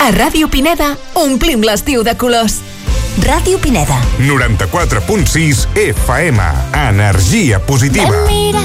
A Ràdio Pineda omplim l'estiu de colors. Ràdio Pineda 94.6 FM. Energia positiva. Mira